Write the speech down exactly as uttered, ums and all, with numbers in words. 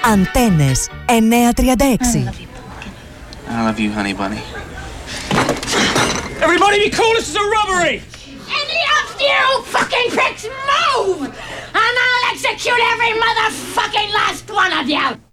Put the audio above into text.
Αντένες εννιακόσια τριάντα έξι. I love you, honey bunny. Everybody be cool, this is a robbery! Any of you fucking pricks move! And I'll execute every motherfucking last one of you!